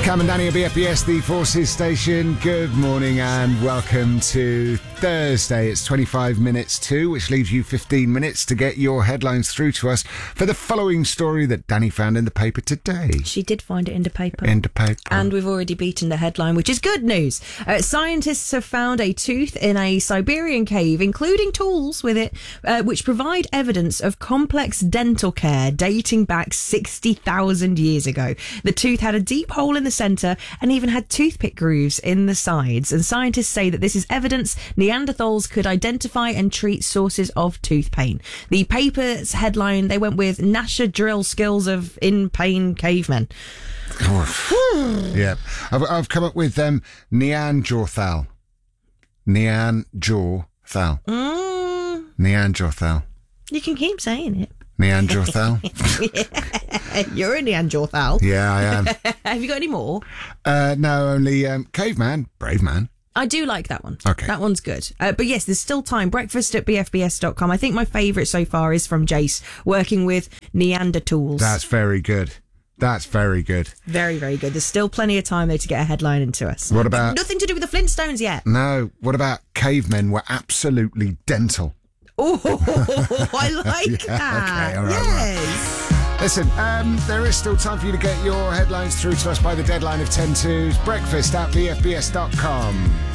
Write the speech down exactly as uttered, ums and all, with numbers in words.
Cam and Danny at B F B S, the Forces Station. Good morning and welcome to Thursday. It's twenty-five minutes to, which leaves you fifteen minutes to get your headlines through to us for the following story that Danny found in the paper today. She did find it in the paper. In the paper. And we've already beaten the headline, which is good news. Uh, scientists have found a tooth in a Siberian cave, including tools with it, uh, which provide evidence of complex dental care dating back sixty thousand years ago. The tooth had a deep hole in the centre and even had toothpick grooves in the sides. And scientists say that this is evidence Neanderthals could identify and treat sources of tooth pain. The paper's headline, they went with NASA drill skills of in-pain cavemen. Yeah. I've, I've come up with um, Neanderthal. Neanderthal. Mm. Neanderthal. You can keep saying it. Neanderthal. You're a Neanderthal. Yeah, I am. Have you got any more? Uh, no, only um, caveman, brave man. I do like that one. Okay. That one's good. Uh, but yes, there's still time. Breakfast at b f b s dot com. I think my favourite so far is from Jace, working with Neanderthals. That's very good. That's very good. Very, very good. There's still plenty of time, though, to get a headline into us. What about... Nothing to do with the Flintstones yet. No. What about cavemen were absolutely dental? Oh, I like yeah, that. Okay, all right, yes. Well. Listen, um, there is still time for you to get your headlines through to us by the deadline of ten to. Breakfast at b f b s dot com.